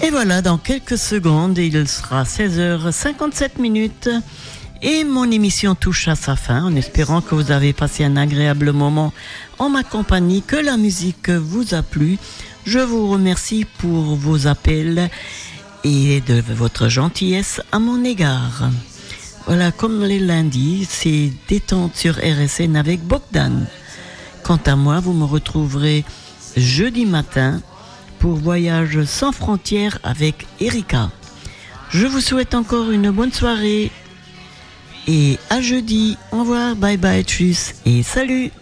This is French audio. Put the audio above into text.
Et voilà, dans quelques secondes, il sera 16h57 et mon émission touche à sa fin en espérant que vous avez passé un agréable moment en ma compagnie, que la musique vous a plu. Je vous remercie pour vos appels et de votre gentillesse à mon égard. Voilà, comme les lundis, c'est Détente sur RSN avec Bogdan. Quant à moi, vous me retrouverez jeudi matin pour Voyage sans frontières avec Erika. Je vous souhaite encore une bonne soirée et à jeudi. Au revoir, bye bye, tchuss et salut.